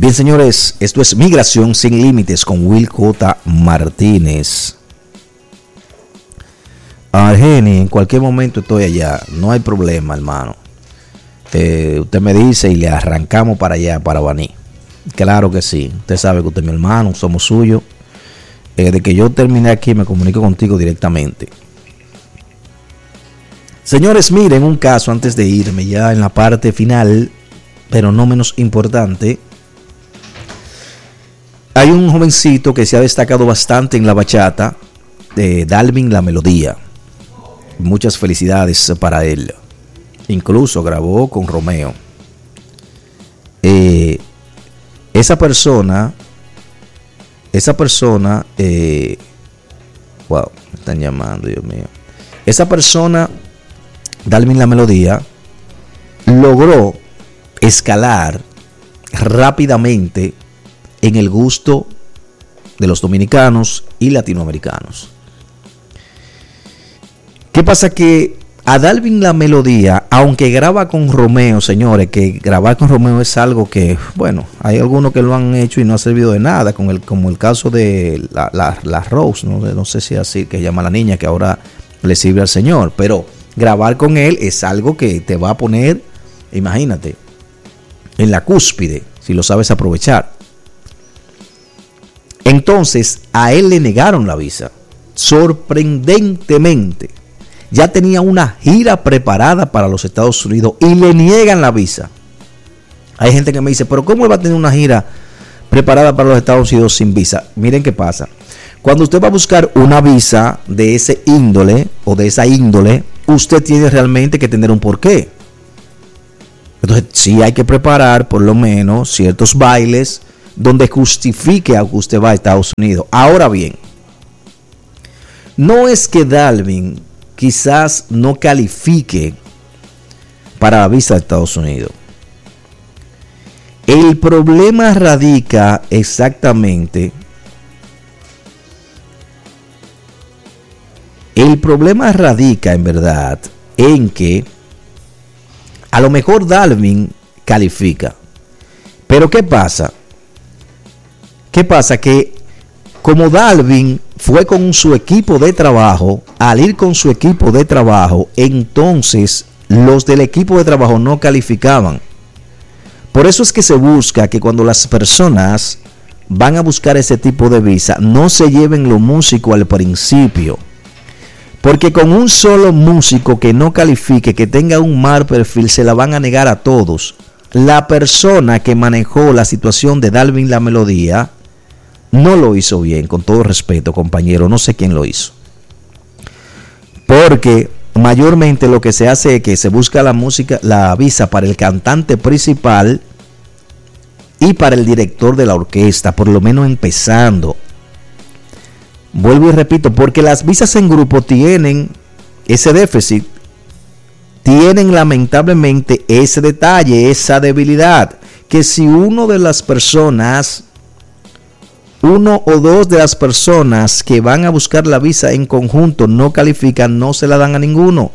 Bien, señores, esto es Migración Sin Límites con Will J. Martínez. Argeni, en cualquier momento estoy allá, no hay problema, hermano. Usted me dice y le arrancamos para allá, para Baní. Claro que sí, usted sabe que usted es mi hermano, somos suyos. De que yo terminé aquí me comunico contigo directamente. Señores, miren un caso antes de irme ya en la parte final, pero no menos importante. Hay un jovencito que se ha destacado bastante en la bachata, Dalvin La Melodía. Muchas felicidades para él. Incluso grabó con Romeo. Esa persona, wow, me están llamando, Dios mío. Esa persona, Dalvin La Melodía, logró escalar rápidamente en el gusto de los dominicanos y latinoamericanos. ¿Qué pasa? Que a Dalvin La Melodía, aunque graba con Romeo, señores, que grabar con Romeo es algo que, bueno, hay algunos que lo han hecho y no ha servido de nada, como el caso de la Rose, no sé si así que llama la niña, que ahora le sirve al Señor, pero grabar con él es algo que te va a poner, imagínate, en la cúspide, si lo sabes aprovechar. Entonces, a él le negaron la visa, sorprendentemente. Ya tenía una gira preparada para los Estados Unidos y le niegan la visa. Hay gente que me dice, pero ¿cómo él va a tener una gira preparada para los Estados Unidos sin visa? Miren qué pasa. Cuando usted va a buscar una visa de ese índole o de esa índole, usted tiene realmente que tener un porqué. Entonces, sí hay que preparar por lo menos ciertos bailes donde justifique a que usted va a Estados Unidos. Ahora bien, no es que Dalvin quizás no califique para la visa de Estados Unidos. El problema radica exactamente. El problema radica en verdad en que a lo mejor Dalvin califica. Pero ¿qué pasa? ¿Qué pasa? Que como Dalvin fue con su equipo de trabajo, al ir con su equipo de trabajo, entonces los del equipo de trabajo no calificaban. Por eso es que se busca que cuando las personas van a buscar ese tipo de visa, no se lleven los músicos al principio. Porque con un solo músico que no califique, que tenga un mal perfil, se la van a negar a todos. La persona que manejó la situación de Dalvin La Melodía no lo hizo bien, con todo respeto, compañero. No sé quién lo hizo. Porque mayormente lo que se hace es que se busca la visa para el cantante principal y para el director de la orquesta, por lo menos empezando. Vuelvo y repito, porque las visas en grupo tienen ese déficit, tienen lamentablemente ese detalle, esa debilidad, que si uno o dos de las personas que van a buscar la visa en conjunto no califican, no se la dan a ninguno.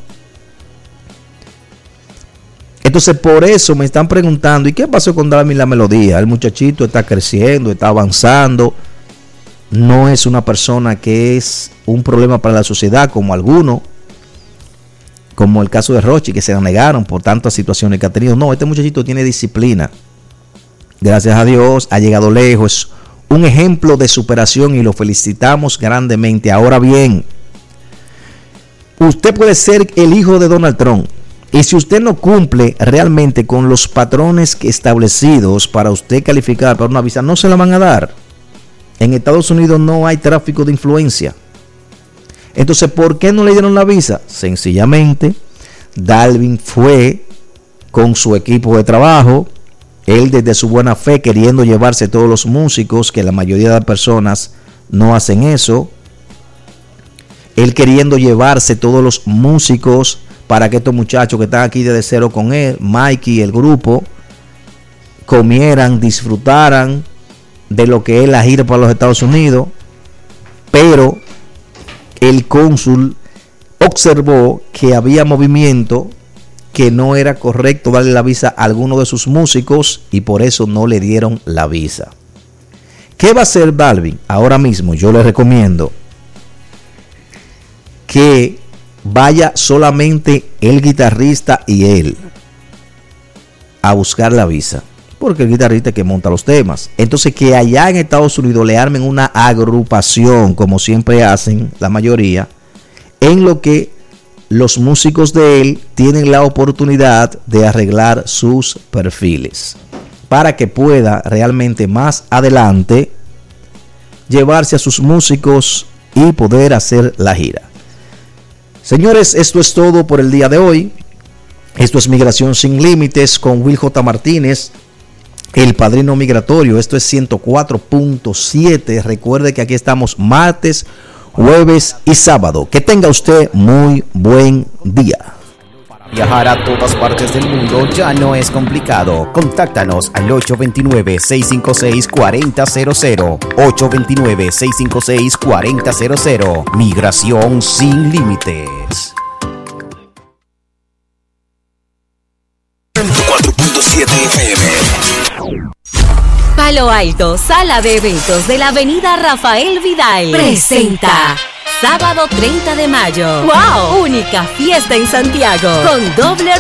Entonces, por eso me están preguntando, ¿y qué pasó con Dalvin La Melodía? El muchachito está creciendo, está avanzando. No es una persona que es un problema para la sociedad como algunos, como el caso de Rochi, que se la negaron por tantas situaciones que ha tenido. No, este muchachito tiene disciplina. Gracias a Dios, ha llegado lejos. Un ejemplo de superación y lo felicitamos grandemente. Ahora bien, usted puede ser el hijo de Donald Trump. Y si usted no cumple realmente con los patrones establecidos para usted calificar para una visa, no se la van a dar. En Estados Unidos no hay tráfico de influencia. Entonces, ¿por qué no le dieron la visa? Sencillamente, Dalvin fue con su equipo de trabajo. Él desde su buena fe queriendo llevarse todos los músicos, que la mayoría de las personas no hacen eso. Él queriendo llevarse todos los músicos para que estos muchachos que están aquí desde cero con él, Mikey y el grupo, comieran, disfrutaran de lo que es la gira para los Estados Unidos. Pero el cónsul observó que había movimiento, que no era correcto darle la visa a alguno de sus músicos y por eso no le dieron la visa. ¿Qué va a hacer Balvin? Ahora mismo yo le recomiendo que vaya solamente el guitarrista y él a buscar la visa, porque el guitarrista es que monta los temas. Entonces que allá en Estados Unidos le armen una agrupación, como siempre hacen la mayoría, en lo que los músicos de él tienen la oportunidad de arreglar sus perfiles, para que pueda realmente más adelante llevarse a sus músicos y poder hacer la gira. Señores, esto es todo por el día de hoy. Esto es Migración Sin Límites con Will J. Martínez, el padrino migratorio. Esto es 104.7. Recuerde que aquí estamos martes, jueves y sábado. Que tenga usted muy buen día. Viajar a todas partes del mundo ya no es complicado. Contáctanos al 829-656-4000. 829-656-4000. Migración Sin Límites. 4.7 FM. Palo Alto, sala de eventos de la avenida Rafael Vidal, presenta sábado 30 de mayo. ¡Wow! Única fiesta en Santiago con doble